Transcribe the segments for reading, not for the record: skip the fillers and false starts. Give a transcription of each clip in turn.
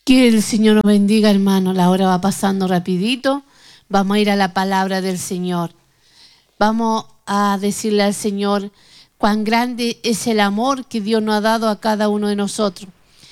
Que el Señor nos bendiga, hermano. La hora va pasando rapidito. Vamos a ir a la palabra del Señor. Vamos a decirle al Señor cuán grande es el amor que Dios nos ha dado a cada uno de nosotros.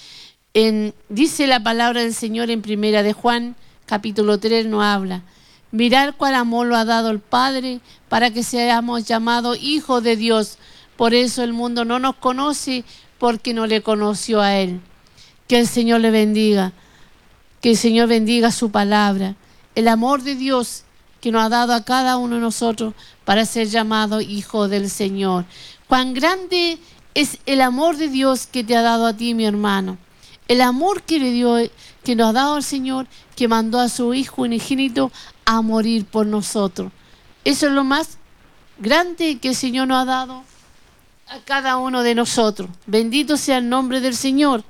Dice la palabra del Señor en Primera de Juan, capítulo 3, nos habla. Mirad cuál amor lo ha dado el Padre para que seamos llamados hijos de Dios. Por eso el mundo no nos conoce, porque no le conoció a Él. Que el Señor le bendiga, que el Señor bendiga su palabra, el amor de Dios que nos ha dado a cada uno de nosotros para ser llamados hijos del Señor. Cuán grande es el amor de Dios que te ha dado a ti, mi hermano. El amor que le dio, que nos ha dado el Señor, que mandó a su Hijo unigénito a morir por nosotros. Eso es lo más grande que el Señor nos ha dado a cada uno de nosotros. Bendito sea el nombre del Señor.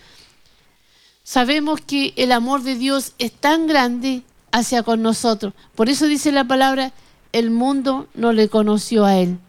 Sabemos que el amor de Dios es tan grande hacia con nosotros. Por eso dice la palabra, el mundo no le conoció a Él.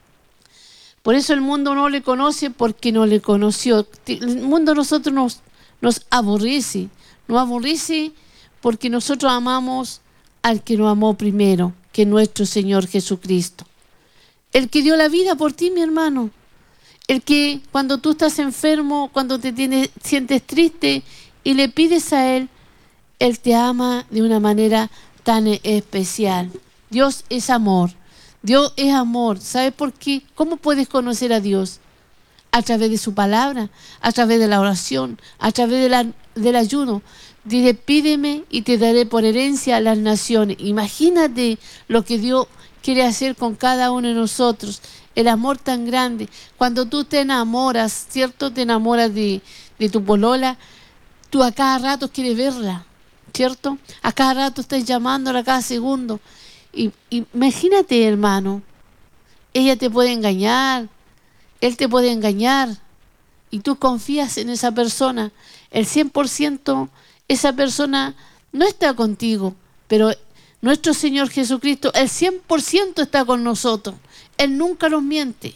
Por eso el mundo no le conoce, porque no le conoció. El mundo a nosotros nos aborrece. Nos aborrece porque nosotros amamos al que nos amó primero, que es nuestro Señor Jesucristo. El que dio la vida por ti, mi hermano. El que cuando tú estás enfermo, cuando sientes triste y le pides a Él, Él te ama de una manera tan especial. Dios es amor. Dios es amor. ¿Sabes por qué? ¿Cómo puedes conocer a Dios? A través de su palabra, a través de la oración, a través del ayuno. Dile, pídeme y te daré por herencia a las naciones. Imagínate lo que Dios quiere hacer con cada uno de nosotros. El amor tan grande. Cuando tú te enamoras, ¿cierto? Te enamoras de tu polola. Tú a cada rato quieres verla, ¿cierto? A cada rato estás llamándola a cada segundo. Y imagínate, hermano, ella te puede engañar, él te puede engañar, y tú confías en esa persona. El 100%, esa persona no está contigo, pero nuestro Señor Jesucristo, el 100% está con nosotros. Él nunca nos miente.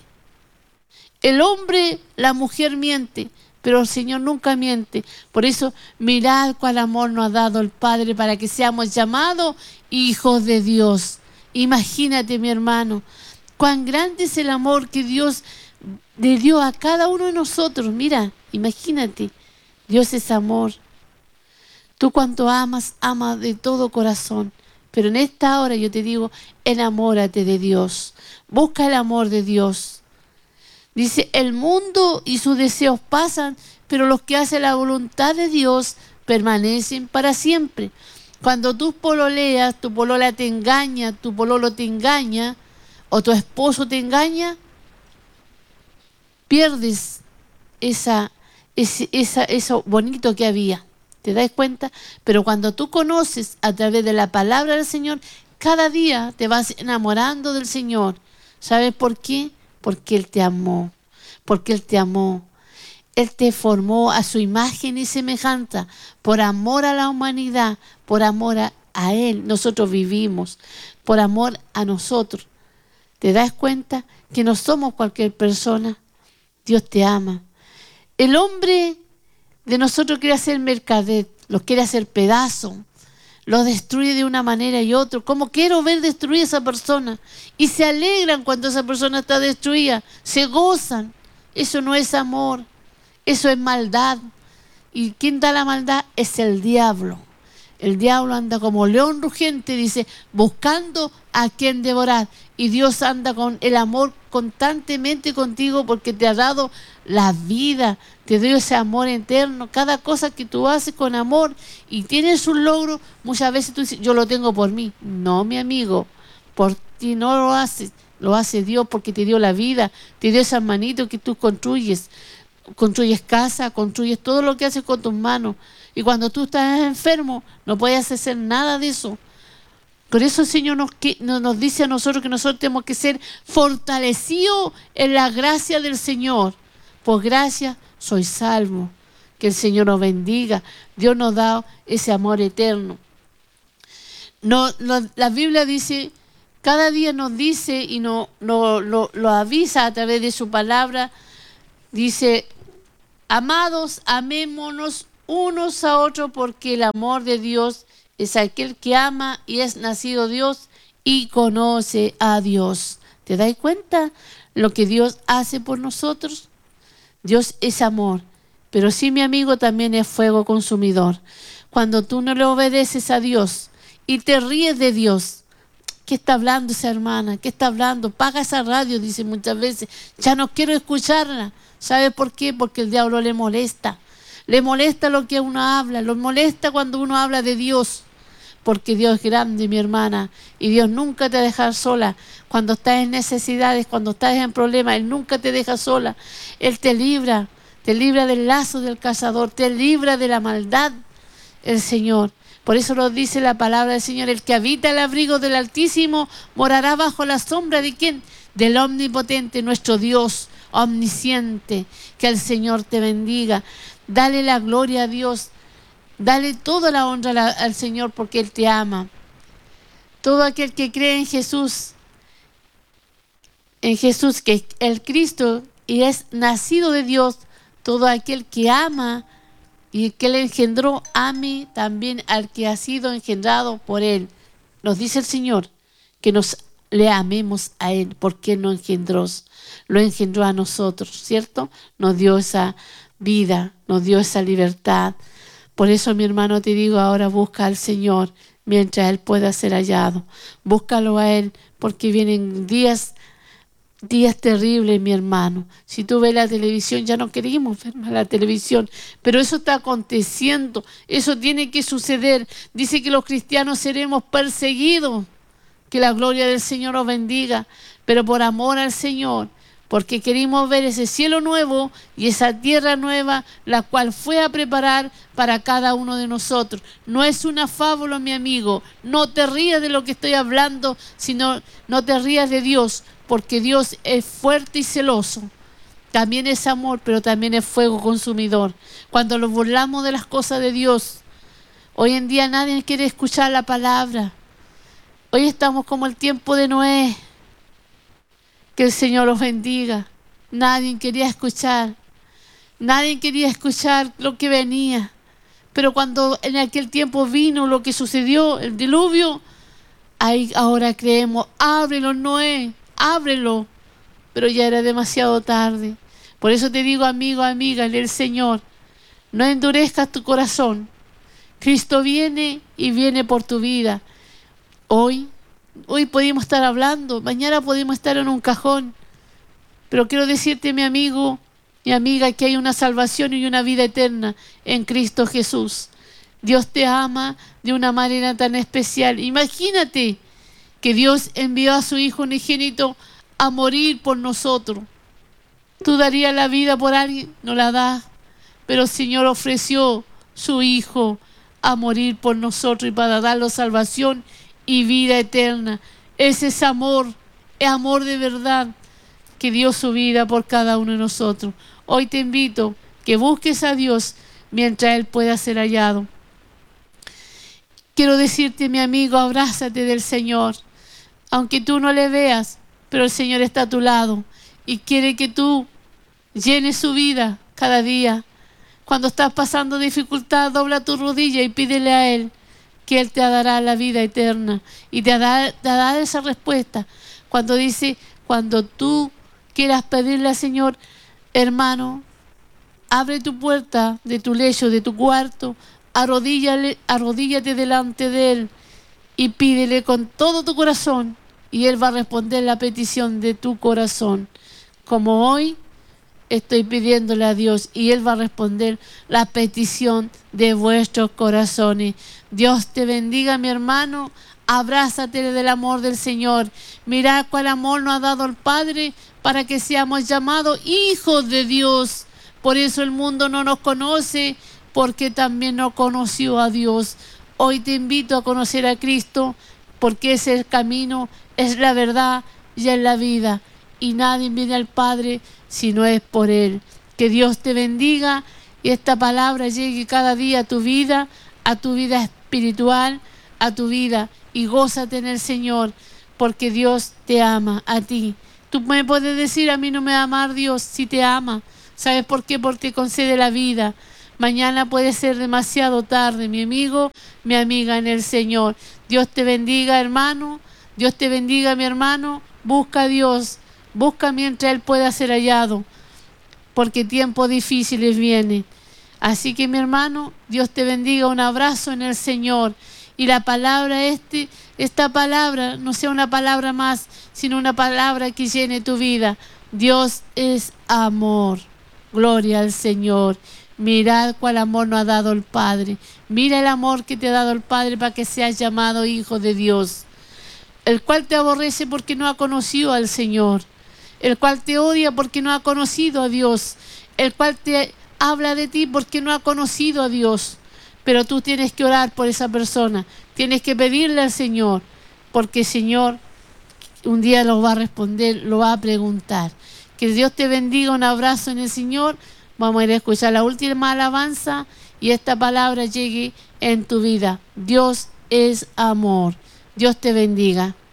El hombre, la mujer miente, pero el Señor nunca miente. Por eso, mirad cuál amor nos ha dado el Padre para que seamos llamados hijos de Dios. Imagínate, mi hermano, cuán grande es el amor que Dios le dio a cada uno de nosotros. Mira, imagínate, Dios es amor. Tú cuando amas, amas de todo corazón. Pero en esta hora yo te digo, enamórate de Dios. Busca el amor de Dios. Dice, el mundo y sus deseos pasan, pero los que hacen la voluntad de Dios permanecen para siempre. Cuando tú pololeas, tu polola te engaña, tu pololo te engaña, o tu esposo te engaña, pierdes eso bonito que había. ¿Te das cuenta? Pero cuando tú conoces a través de la palabra del Señor, cada día te vas enamorando del Señor. ¿Sabes por qué? Porque Él te amó, porque Él te amó. Él te formó a su imagen y semejanza, por amor a la humanidad, por amor a Él. Nosotros vivimos, por amor a nosotros. ¿Te das cuenta que no somos cualquier persona? Dios te ama. El hombre de nosotros quiere hacer mercader, los quiere hacer pedazos. Los destruye de una manera y otra. ¿Cómo quiero ver destruida esa persona? Y se alegran cuando esa persona está destruida. Se gozan. Eso no es amor. Eso es maldad. ¿Y quién da la maldad? Es el diablo. El diablo anda como león rugiente, dice, buscando a quien devorar. Y Dios anda con el amor constantemente contigo porque te ha dado la vida, te dio ese amor eterno. Cada cosa que tú haces con amor y tienes un logro, muchas veces tú dices, yo lo tengo por mí. No, mi amigo, por ti no lo haces, lo hace Dios porque te dio la vida, te dio esas manitos que tú construyes casa, construyes todo lo que haces con tus manos. Y cuando tú estás enfermo, no puedes hacer nada de eso. Por eso el Señor nos dice a nosotros que nosotros tenemos que ser fortalecidos en la gracia del Señor. Por gracia soy salvo. Que el Señor nos bendiga. Dios nos da ese amor eterno. La Biblia dice, cada día nos dice y lo avisa a través de su palabra. Dice, amados, amémonos unos a otros, porque el amor de Dios es aquel que ama y es nacido Dios y conoce a Dios. ¿Te das cuenta lo que Dios hace por nosotros? Dios es amor, pero sí, mi amigo, también es fuego consumidor. Cuando tú no le obedeces a Dios y te ríes de Dios, ¿qué está hablando esa hermana? ¿Qué está hablando? Paga esa radio, dice muchas veces. Ya no quiero escucharla. ¿Sabe por qué? Porque el diablo le molesta. Le molesta lo que uno habla. Lo molesta cuando uno habla de Dios. Porque Dios es grande, mi hermana. Y Dios nunca te deja sola. Cuando estás en necesidades, cuando estás en problemas, Él nunca te deja sola. Él te libra del lazo del cazador, te libra de la maldad, el Señor. Por eso nos dice la palabra del Señor: el que habita el abrigo del Altísimo morará bajo la sombra ¿de quién? Del Omnipotente, nuestro Dios omnisciente. Que el Señor te bendiga. Dale la gloria a Dios. Dale toda la honra al Señor, porque Él te ama. Todo aquel que cree en Jesús, que es el Cristo y es nacido de Dios, todo aquel que ama y que le engendró, ame también al que ha sido engendrado por Él. Nos dice el Señor que le amemos a Él, porque Él lo engendró a nosotros, ¿cierto? Nos dio esa vida, nos dio esa libertad. Por eso, mi hermano, te digo ahora, busca al Señor mientras Él pueda ser hallado. Búscalo a Él, porque vienen días terribles, mi hermano. Si tú ves la televisión, ya no queremos ver más la televisión, pero eso está aconteciendo, eso tiene que suceder. Dice que los cristianos seremos perseguidos. Que la gloria del Señor nos bendiga, pero por amor al Señor, porque queremos ver ese cielo nuevo y esa tierra nueva, la cual fue a preparar para cada uno de nosotros. No es una fábula, mi amigo. No te rías de lo que estoy hablando, sino no te rías de Dios, porque Dios es fuerte y celoso. También es amor, pero también es fuego consumidor. Cuando nos burlamos de las cosas de Dios, hoy en día nadie quiere escuchar la palabra. Hoy estamos como el tiempo de Noé. Que el Señor los bendiga. Nadie quería escuchar lo que venía. Pero cuando en aquel tiempo vino lo que sucedió, el diluvio, ahí ahora creemos: ábrelo, Noé, ábrelo. Pero ya era demasiado tarde. Por eso te digo, amigo, amiga, en el Señor, no endurezcas tu corazón. Cristo viene y viene por tu vida. Hoy podemos estar hablando, mañana podemos estar en un cajón. Pero quiero decirte, mi amigo, mi amiga, que hay una salvación y una vida eterna en Cristo Jesús. Dios te ama de una manera tan especial. Imagínate que Dios envió a su Hijo unigénito a morir por nosotros. ¿Tú darías la vida por alguien? No la das. Pero el Señor ofreció su Hijo a morir por nosotros y para darnos salvación y vida eterna. Ese es amor de verdad, que dio su vida por cada uno de nosotros. Hoy te invito que busques a Dios mientras Él pueda ser hallado. Quiero decirte, mi amigo, abrázate del Señor, aunque tú no le veas, pero el Señor está a tu lado y quiere que tú llenes su vida cada día. Cuando estás pasando dificultad, dobla tu rodilla y pídele a Él, que Él te dará la vida eterna y te dará esa respuesta. Cuando tú quieras pedirle al Señor, hermano, abre tu puerta de tu lecho, de tu cuarto, arrodíllate delante de Él y pídele con todo tu corazón, y Él va a responder la petición de tu corazón. Como hoy estoy pidiéndole a Dios, y Él va a responder la petición de vuestros corazones. Dios te bendiga, mi hermano. Abrázate del amor del Señor. Mirad cuál amor nos ha dado el Padre para que seamos llamados hijos de Dios. Por eso el mundo no nos conoce, porque también no conoció a Dios. Hoy te invito a conocer a Cristo, porque es el camino, es la verdad y es la vida. Y nadie viene al Padre si no es por Él. Que Dios te bendiga y esta palabra llegue cada día a tu vida espiritual, a tu vida, y gózate en el Señor, porque Dios te ama a ti. Tú me puedes decir: a mí no me va a amar Dios. Si te ama. ¿Sabes por qué? Porque concede la vida, Mañana puede ser demasiado tarde, mi amigo, mi amiga en el Señor. Dios te bendiga, hermano. Dios te bendiga, mi hermano. Busca a Dios. Busca mientras Él pueda ser hallado, porque tiempos difíciles vienen. Así que, mi hermano, Dios te bendiga. Un abrazo en el Señor. Y la palabra esta palabra no sea una palabra más, sino una palabra que llene tu vida. Dios es amor. Gloria al Señor. Mirad cuál amor nos ha dado el Padre. Mira el amor que te ha dado el Padre para que seas llamado hijo de Dios. El cual te aborrece porque no ha conocido al Señor. El cual te odia porque no ha conocido a Dios. El cual te habla de ti porque no ha conocido a Dios. Pero tú tienes que orar por esa persona. Tienes que pedirle al Señor, porque el Señor un día lo va a responder, lo va a preguntar. Que Dios te bendiga. Un abrazo en el Señor. Vamos a ir a escuchar la última alabanza y esta palabra llegue en tu vida. Dios es amor. Dios te bendiga.